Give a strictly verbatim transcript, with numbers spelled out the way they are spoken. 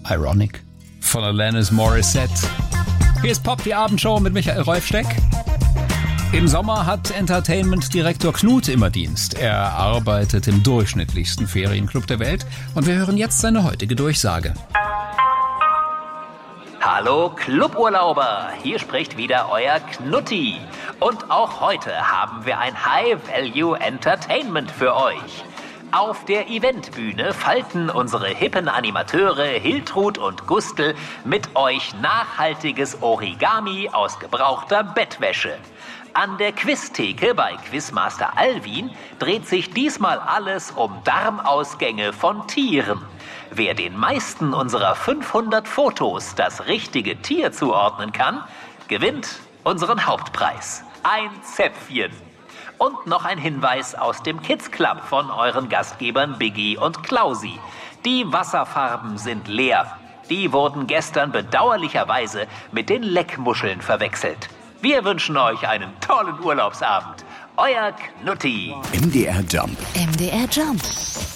Ironic von Alanis Morissette. Hier ist Pop, die Abendshow mit Michael Rolfsteck. Im Sommer hat Entertainment-Direktor Knut immer Dienst. Er arbeitet im durchschnittlichsten Ferienclub der Welt und wir hören jetzt seine heutige Durchsage. Hallo Cluburlauber, hier spricht wieder euer Knutti. Und auch heute haben wir ein High-Value-Entertainment für euch. Auf der Eventbühne falten unsere hippen Animateure Hiltrud und Gustl mit euch nachhaltiges Origami aus gebrauchter Bettwäsche. An der Quiztheke bei Quizmaster Alwin dreht sich diesmal alles um Darmausgänge von Tieren. Wer den meisten unserer fünfhundert Fotos das richtige Tier zuordnen kann, gewinnt unseren Hauptpreis. Ein Zäpfchen. Und noch ein Hinweis aus dem Kids Club von euren Gastgebern Biggie und Klausi. Die Wasserfarben sind leer. Die wurden gestern bedauerlicherweise mit den Leckmuscheln verwechselt. Wir wünschen euch einen tollen Urlaubsabend. Euer Knutti. M D R Jump. M D R Jump.